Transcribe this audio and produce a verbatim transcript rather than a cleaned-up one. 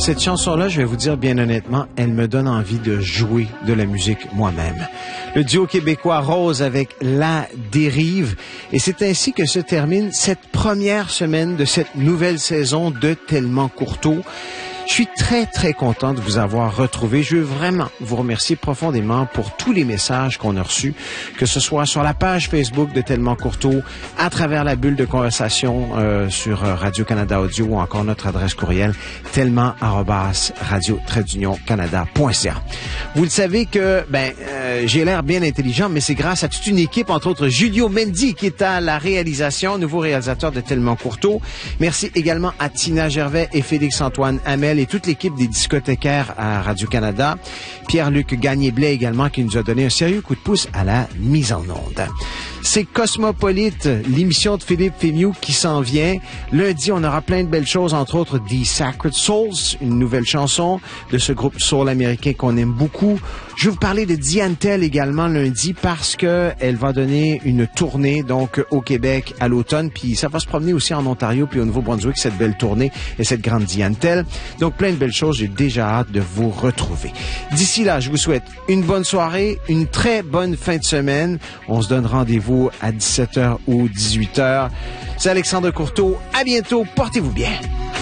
Cette chanson-là, je vais vous dire bien honnêtement, elle me donne envie de jouer de la musique moi-même. Le duo québécois Rose avec La Dérive. Et c'est ainsi que se termine cette première semaine de cette nouvelle saison de Tellement Courteau. Je suis très, très content de vous avoir retrouvé. Je veux vraiment vous remercier profondément pour tous les messages qu'on a reçus, que ce soit sur la page Facebook de Tellement Courteau, à travers la bulle de conversation euh, sur Radio-Canada Audio ou encore notre adresse courriel tellement arobase radio-canada point c a. Vous le savez que ben euh, j'ai l'air bien intelligent, mais c'est grâce à toute une équipe, entre autres Julio Mendy qui est à la réalisation, nouveau réalisateur de Tellement Courteau. Merci également à Tina Gervais et Félix-Antoine Hamel et toute l'équipe des discothécaires à Radio-Canada. Pierre-Luc Gagné-Blais également qui nous a donné un sérieux coup de pouce à la mise en onde. C'est Cosmopolite, l'émission de Philippe Fémiou qui s'en vient. Lundi, on aura plein de belles choses, entre autres The Sacred Souls, une nouvelle chanson de ce groupe soul américain qu'on aime beaucoup. Je vais vous parler de Diane Tell également lundi parce que elle va donner une tournée donc au Québec à l'automne, puis ça va se promener aussi en Ontario puis au Nouveau-Brunswick, cette belle tournée et cette grande Diane Tell. Donc plein de belles choses, j'ai déjà hâte de vous retrouver. D'ici là, je vous souhaite une bonne soirée, une très bonne fin de semaine. On se donne rendez-vous à dix-sept heures ou dix-huit heures. C'est Alexandre Courteau. À bientôt. Portez-vous bien.